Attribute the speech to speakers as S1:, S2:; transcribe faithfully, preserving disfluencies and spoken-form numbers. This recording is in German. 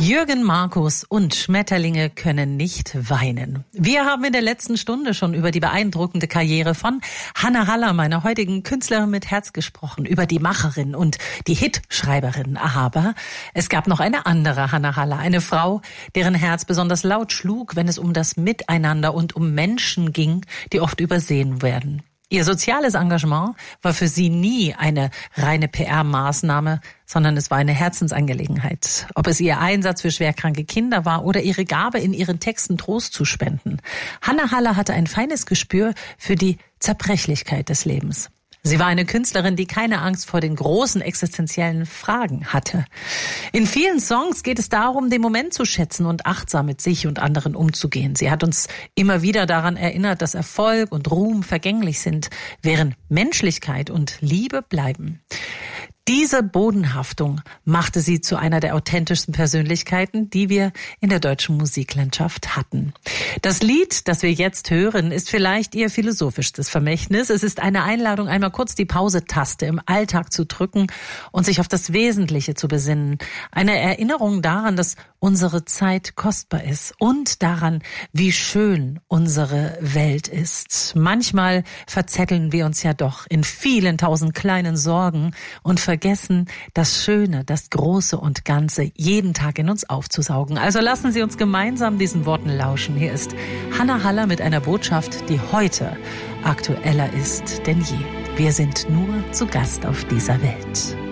S1: Jürgen Markus und Schmetterlinge können nicht weinen. Wir haben in der letzten Stunde schon über die beeindruckende Karriere von Hanna Haller, meiner heutigen Künstlerin mit Herz, gesprochen, über die Macherin und die Hitschreiberin. Aber es gab noch eine andere Hanna Haller, eine Frau, deren Herz besonders laut schlug, wenn es um das Miteinander und um Menschen ging, die oft übersehen werden. Ihr soziales Engagement war für sie nie eine reine P R-Maßnahme, sondern es war eine Herzensangelegenheit. Ob es ihr Einsatz für schwerkranke Kinder war oder ihre Gabe, in ihren Texten Trost zu spenden. Hanna Haller hatte ein feines Gespür für die Zerbrechlichkeit des Lebens. Sie war eine Künstlerin, die keine Angst vor den großen existenziellen Fragen hatte. In vielen Songs geht es darum, den Moment zu schätzen und achtsam mit sich und anderen umzugehen. Sie hat uns immer wieder daran erinnert, dass Erfolg und Ruhm vergänglich sind, während Menschlichkeit und Liebe bleiben. Diese Bodenhaftung machte sie zu einer der authentischsten Persönlichkeiten, die wir in der deutschen Musiklandschaft hatten. Das Lied, das wir jetzt hören, ist vielleicht ihr philosophischstes Vermächtnis. Es ist eine Einladung, einmal kurz die Pause-Taste im Alltag zu drücken und sich auf das Wesentliche zu besinnen. Eine Erinnerung daran, dass unsere Zeit kostbar ist und daran, wie schön unsere Welt ist. Manchmal verzetteln wir uns ja doch in vielen tausend kleinen Sorgen und vergessen, das Schöne, das Große und Ganze jeden Tag in uns aufzusaugen. Also lassen Sie uns gemeinsam diesen Worten lauschen. Hier ist Hanna Haller mit einer Botschaft, die heute aktueller ist denn je. Wir sind nur zu Gast auf dieser Welt.